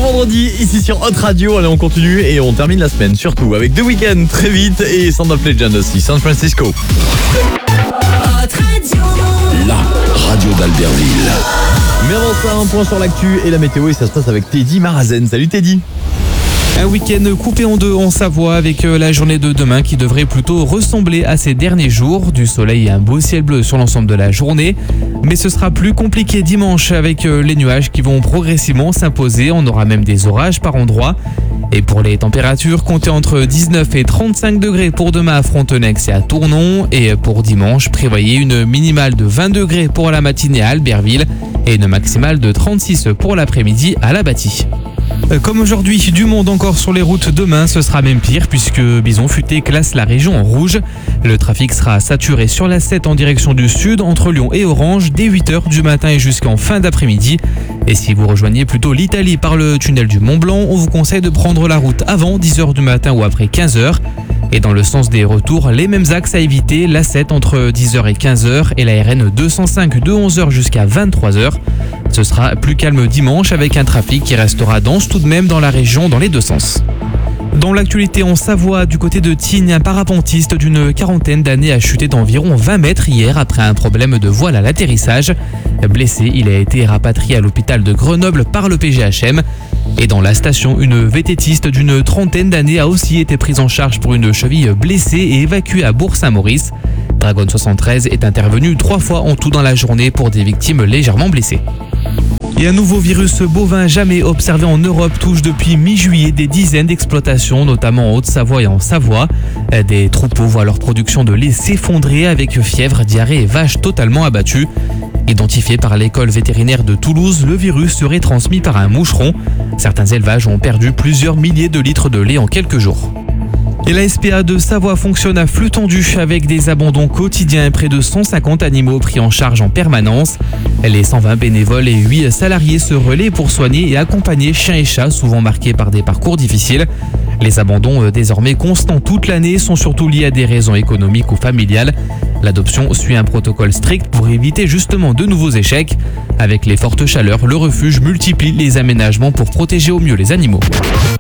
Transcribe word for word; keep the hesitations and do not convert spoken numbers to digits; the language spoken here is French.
vendredi, ici sur Hot Radio. Allez, on continue et on termine la semaine, surtout avec The Weeknd très vite et Sound of Legend aussi, San Francisco. Hot Radio. La radio d'Albertville. Mais avant ça, un point sur l'actu et la météo et ça se passe avec Teddy Marazen. Salut Teddy. Un week-end coupé en deux en Savoie avec la journée de demain qui devrait plutôt ressembler à ces derniers jours. Du soleil et un beau ciel bleu sur l'ensemble de la journée. Mais ce sera plus compliqué dimanche avec les nuages qui vont progressivement s'imposer. On aura même des orages par endroits. Et pour les températures, comptez entre dix-neuf et trente-cinq degrés pour demain à Frontenex et à Tournon. Et pour dimanche, prévoyez une minimale de vingt degrés pour la matinée à Albertville et une maximale de trente-six pour l'après-midi à La Bâtie. Comme aujourd'hui, du monde encore sur les routes demain, ce sera même pire puisque Bison Futé classe la région en rouge. Le trafic sera saturé sur la sept en direction du sud entre Lyon et Orange dès huit heures du matin et jusqu'en fin d'après-midi. Et si vous rejoignez plutôt l'Italie par le tunnel du Mont Blanc, on vous conseille de prendre la route avant dix heures du matin ou après quinze heures. Et dans le sens des retours, les mêmes axes à éviter, l'A sept entre dix heures et quinze heures et la R N deux cent cinq de onze heures jusqu'à vingt-trois heures. Ce sera plus calme dimanche avec un trafic qui restera dense tout de même dans la région dans les deux sens. Dans l'actualité en Savoie, du côté de Tignes, un parapentiste d'une quarantaine d'années a chuté d'environ vingt mètres hier après un problème de voile à l'atterrissage. Blessé, il a été rapatrié à l'hôpital de Grenoble par le P G H M. Et dans la station, une vététiste d'une trentaine d'années a aussi été prise en charge pour une cheville blessée et évacuée à Bourg-Saint-Maurice. Dragon soixante-treize est intervenu trois fois en tout dans la journée pour des victimes légèrement blessées. Et un nouveau virus bovin jamais observé en Europe touche depuis mi-juillet des dizaines d'exploitations, notamment en Haute-Savoie et en Savoie. Des troupeaux voient leur production de lait s'effondrer avec fièvre, diarrhée et vaches totalement abattues. Identifié par l'école vétérinaire de Toulouse, le virus serait transmis par un moucheron. Certains élevages ont perdu plusieurs milliers de litres de lait en quelques jours. Et la S P A de Savoie fonctionne à flux tendu avec des abandons quotidiens et près de cent cinquante animaux pris en charge en permanence. Les cent vingt bénévoles et huit salariés se relaient pour soigner et accompagner chiens et chats souvent marqués par des parcours difficiles. Les abandons désormais constants toute l'année sont surtout liés à des raisons économiques ou familiales. L'adoption suit un protocole strict pour éviter justement de nouveaux échecs. Avec les fortes chaleurs, le refuge multiplie les aménagements pour protéger au mieux les animaux.